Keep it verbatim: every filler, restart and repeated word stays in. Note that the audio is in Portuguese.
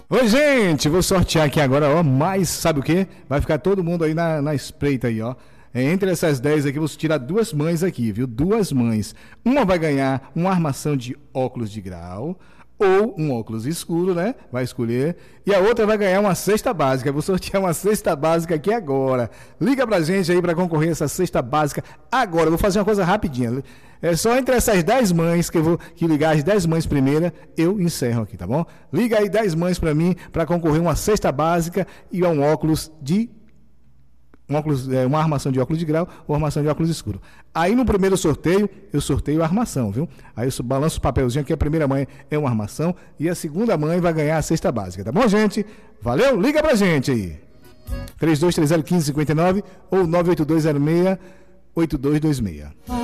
Oi, gente, vou sortear aqui agora, ó, mas sabe o quê? Vai ficar todo mundo aí na, na espreita aí, ó. É, entre essas dez aqui, vou tirar duas mães aqui, viu? Duas mães. Uma vai ganhar uma armação de óculos de grau ou um óculos escuro, né? Vai escolher. E a outra vai ganhar uma cesta básica. Vou sortear uma cesta básica aqui agora. Liga pra gente aí pra concorrer a essa cesta básica agora. Vou fazer uma coisa rapidinha. É só entre essas dez mães que eu vou que ligar as dez mães primeira, eu encerro aqui, tá bom? Liga aí dez mães pra mim pra concorrer uma cesta básica e a um óculos de Um óculos, é, uma armação de óculos de grau ou armação de óculos escuro. Aí no primeiro sorteio, eu sorteio a armação, viu? Aí eu balanço o papelzinho aqui, a primeira mãe é uma armação e a segunda mãe vai ganhar a cesta básica, tá bom, gente? Valeu? Liga pra gente aí. três dois três zero um cinco cinco nove ou nove oito dois zero seis oito dois dois seis.